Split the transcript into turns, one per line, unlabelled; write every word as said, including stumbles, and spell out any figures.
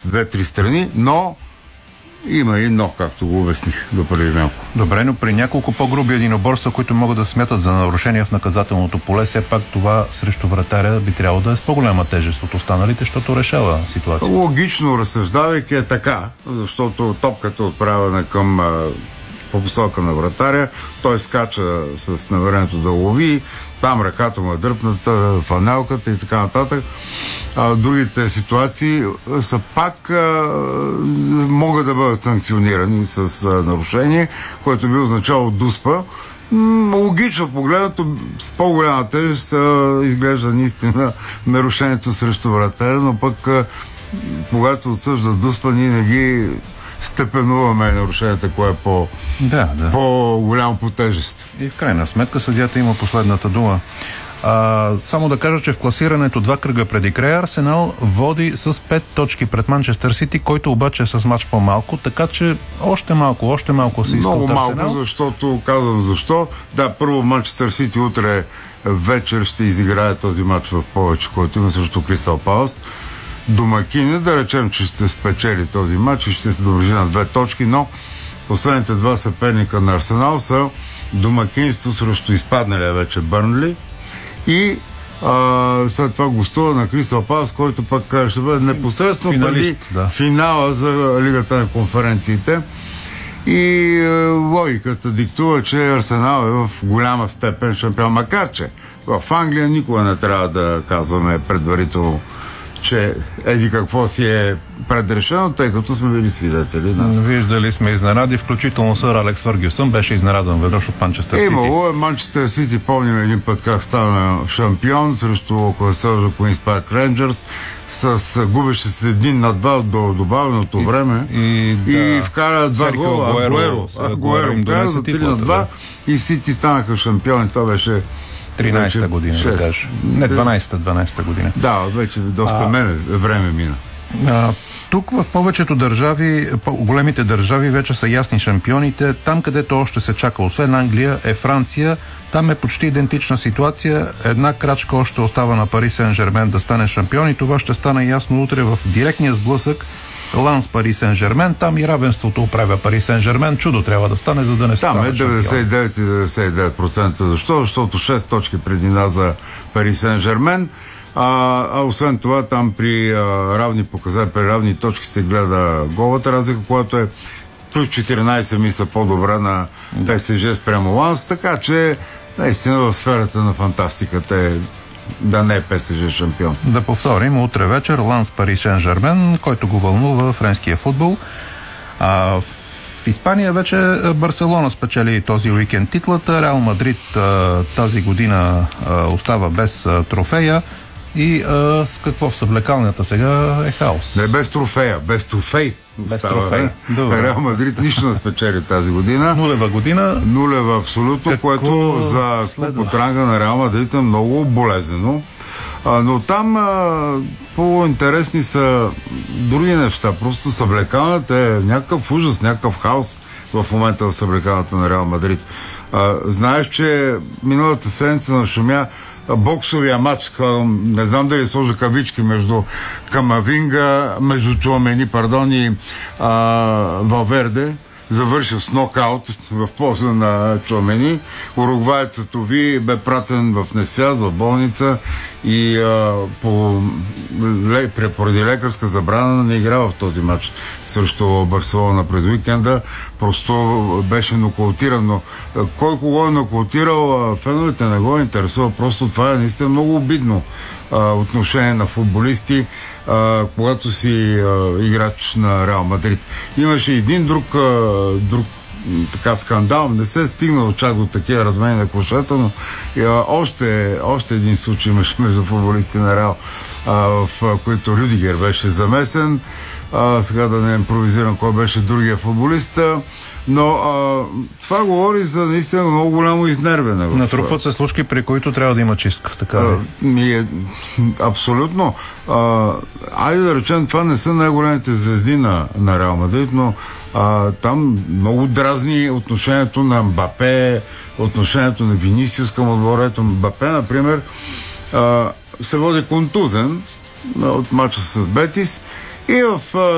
две-три страни, но има и но, както го обясних допреди малко.
Добре, но при няколко по-груби единоборства, които могат да смятат за нарушения в наказателното поле, все пак това срещу вратаря би трябвало да е с по-голяма тежест от останалите, защото решава ситуация.
Логично разсъждавайки е така, защото топката отправена към по посока на вратаря, той скача с намерението да лови, там ръката му е дръпната, фанелката и така нататък. А, другите ситуации са пак а, могат да бъдат санкционирани с а, нарушение, което би означало дуспа. М- логично погледнато, с по-голяма тежест а, изглежда наистина нарушението срещу вратаря, но пък а, когато отсъжда дуспа, ние не ги степенуваме нарушенията, кое е по,
да, да.
по-голямо по тежест.
И в крайна сметка съдията има последната дума. А, само да кажа, че в класирането два кръга преди края Арсенал води с пет точки пред Манчестър Сити, който обаче е с мач по-малко, така че още малко, още малко се иска от Арсенал.
Много малко, защото, казвам защо. Да, първо Манчестър Сити утре вечер ще изиграе този мач в повече, който има срещу Кристал Палас. Домакини, да речем, че ще спечели този матч и ще се доближи на две точки, но последните два съперника на Арсенал са домакинство срещу изпадналия вече Бърнли и а, след това гостува на Кристал Палас, който пък ще бъде непосредствено
финалист,
преди
да.
финала за Лигата на конференциите. И а, логиката диктува, че Арсенал е в голяма степен шампион, макар че в Англия никога не трябва да казваме предварително, че еди какво си е предрешено, тъй като сме били свидетели. Да.
Виждали сме изненади, включително сър Алекс Фъргюсън беше изненадан веднъж от Манчестър Сити.
Имало е Манчестър Сити, помним един път как стана шампион срещу Оклахома Куинс Парк Рейнджърс, с губеше с един на два до добавеното време
и, и,
и
да,
вкара два гола. Агуеро, Агуеро им вкара за три на два и Сити станаха шампиони. Това беше
тринайсета година, да кажа. Не, дванайсета, дванайсета година.
Да, вече доста а, мене време мина.
А, тук в повечето държави, големите държави вече са ясни шампионите. Там, където още се чака, освен Англия, е Франция. Там е почти идентична ситуация. Една крачка още остава на Пари Сен-Жермен да стане шампион и това ще стане ясно утре в директния сблъсък Ланс Пари Сен-Жермен. Там и равенството оправя Пари Сен-Жермен. Чудо трябва да стане, за да не стане.
Там е деветдесет и девет и деветдесет и девет процента. Защо? Защото шест точки преди нас за Пари Сен-Жермен. А, а освен това, там при а, равни показатели, при равни точки се гледа голата разлика, която е плюс четиринайсет, мисля, по-добра на ПСЖ спрямо Ланс. Така че, наистина, в сферата на фантастиката е да не е ПСЖ шампион.
Да повторим, утре вечер Ланс Пари Сен-Жермен, който го вълнува френския футбол. А, в Испания вече Барселона спечели този уикенд титлата. Реал Мадрид а, тази година а, остава без а, трофея. И а, с какво в съблекалнята сега е хаос.
Не без трофея, без трофей.
Без трофей.
Реал Мадрид нищо не спечели тази година.
Нулева година.
Нулева абсолютно, какво което за от ранга на Реал Мадрид е много болезнено. А, но там а, по-интересни са други неща. Просто съблекалната е някакъв ужас, някакъв хаос в момента в съблекалната на Реал Мадрид. А, знаеш, че миналата седмица нашумя боксовия матч, не знам дали сложа кавички между Камавинга, между Чуамени, пардон, и а, Валверде, завършил с нокаут в полза на Чуамени. Уругваецът Ови бе пратен в несвяст, в болница и а, по, ле, поради лекарска забрана не игра в този матч срещу Барселона през уикенда. Просто беше нокаутиран, но кой кого е нокаутирал, феновете не го интересува. Просто това е наистина много обидно а, отношение на футболисти, а, когато си а, играч на Реал Мадрид. Имаше един друг, а, друг така скандал, не се е стигнало чак до такива размени на клошета, но а, още, още един случай имаше между футболисти на Реал, а, в а, които Рюдигер беше замесен. А, сега да не импровизирам кой беше другия футболист, но а, това говори за наистина много голямо изнервене.
Натрупват се случки, при които трябва да има чистка. Така
а, ми е, абсолютно. А, айде да речем, това не са най-големите звезди на, на Реал Мадрид, но а, там много дразни отношението на Мбапе, отношението на Винисиус към отбора. Мбапе, например, а, се води контузен от мача с Бетис и в